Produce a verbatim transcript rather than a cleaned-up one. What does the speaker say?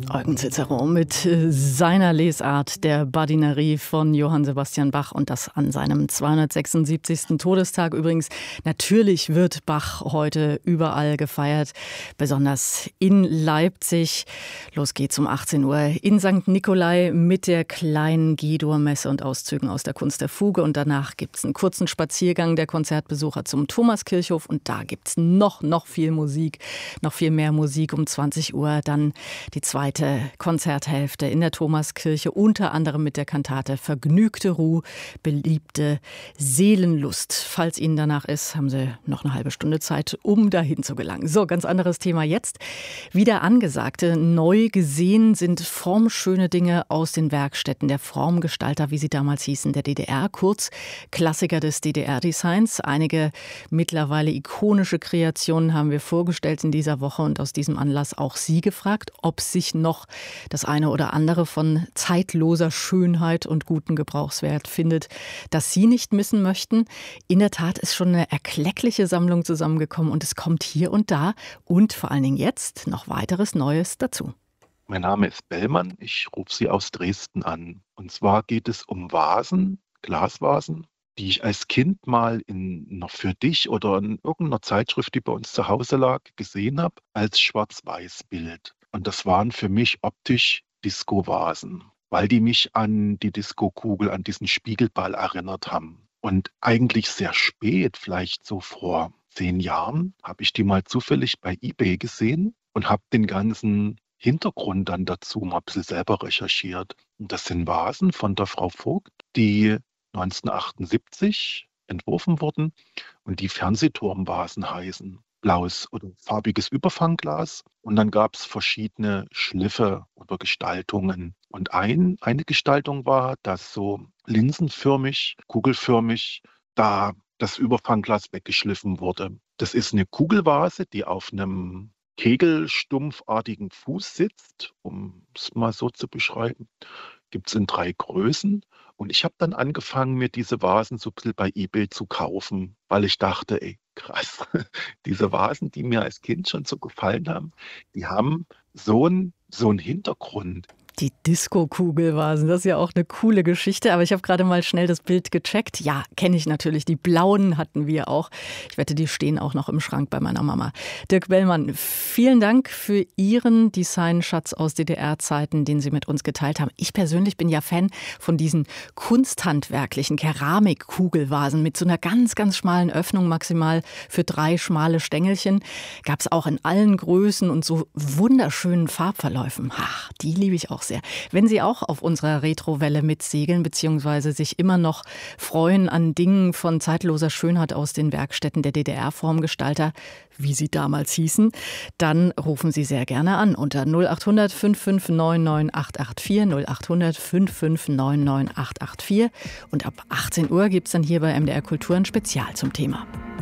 Eugen Cicero mit seiner Lesart der Badinerie von Johann Sebastian Bach und das an seinem zweihundertsechsundsiebzigsten Todestag. Übrigens, natürlich wird Bach heute überall gefeiert, besonders in Leipzig. Los geht's um achtzehn Uhr in Sankt Nikolai mit der kleinen G-Dur-Messe und Auszügen aus der Kunst der Fuge. Und danach gibt's einen kurzen Spaziergang der Konzertbesucher zum Thomaskirchhof und da gibt's noch, noch viel Musik, noch viel mehr Musik um zwanzig Uhr. Dann die zweite Konzerthälfte in der Thomaskirche, unter anderem mit der Kantate Vergnügte Ruh, beliebte Seelenlust. Falls Ihnen danach ist, haben Sie noch eine halbe Stunde Zeit, um dahin zu gelangen. So, ganz anderes Thema jetzt. Wieder angesagte, neu gesehen sind formschöne Dinge aus den Werkstätten der Formgestalter, wie sie damals hießen, der D D R, kurz Klassiker des D D R-Designs. Einige mittlerweile ikonische Kreationen haben wir vorgestellt in dieser Woche und aus diesem Anlass auch Sie gefragt, ob sich noch das eine oder andere von zeitloser Schönheit und gutem Gebrauchswert findet, das Sie nicht missen möchten. In der Tat ist schon eine erkleckliche Sammlung zusammengekommen und es kommt hier und da und vor allen Dingen jetzt noch weiteres Neues dazu. Mein Name ist Bellmann, ich rufe Sie aus Dresden an. Und zwar geht es um Vasen, Glasvasen, die ich als Kind mal in einer Für dich oder in irgendeiner Zeitschrift, die bei uns zu Hause lag, gesehen habe, als Schwarz-Weiß-Bild. Und das waren für mich optisch Disco-Vasen, weil die mich an die Disco-Kugel, an diesen Spiegelball erinnert haben. Und eigentlich sehr spät, vielleicht so vor zehn Jahren, habe ich die mal zufällig bei eBay gesehen und habe den ganzen Hintergrund dann dazu mal ein bisschen selber recherchiert. Und das sind Vasen von der Frau Vogt, die neunzehnhundertachtundsiebzig entworfen wurden und die Fernsehturmvasen heißen. Blaues oder farbiges Überfangglas. Und dann gab es verschiedene Schliffe oder Gestaltungen. Und ein, eine Gestaltung war, dass so linsenförmig, kugelförmig, da das Überfangglas weggeschliffen wurde. Das ist eine Kugelvase, die auf einem kegelstumpfartigen Fuß sitzt, um es mal so zu beschreiben. Gibt es in drei Größen. Und ich habe dann angefangen, mir diese Vasen so ein bisschen bei eBay zu kaufen, weil ich dachte, ey, krass, diese Vasen, die mir als Kind schon so gefallen haben, die haben so einen so einen Hintergrund. Die Disco-Kugelvasen, das ist ja auch eine coole Geschichte, aber ich habe gerade mal schnell das Bild gecheckt. Ja, kenne ich natürlich, die blauen hatten wir auch. Ich wette, die stehen auch noch im Schrank bei meiner Mama. Dirk Bellmann, vielen Dank für Ihren Designschatz aus D D R-Zeiten, den Sie mit uns geteilt haben. Ich persönlich bin ja Fan von diesen kunsthandwerklichen Keramikkugelvasen mit so einer ganz, ganz schmalen Öffnung, maximal für drei schmale Stängelchen. Gab es auch in allen Größen und so wunderschönen Farbverläufen. Ach, die liebe ich auch sehr. Wenn Sie auch auf unserer Retrowelle mitsegeln bzw. sich immer noch freuen an Dingen von zeitloser Schönheit aus den Werkstätten der D D R-Formgestalter, wie sie damals hießen, dann rufen Sie sehr gerne an unter null acht hundert fünf fünf neun neun acht acht vier, null acht hundert fünf fünf neun neun acht acht vier und ab achtzehn Uhr gibt es dann hier bei M D R Kultur ein Spezial zum Thema.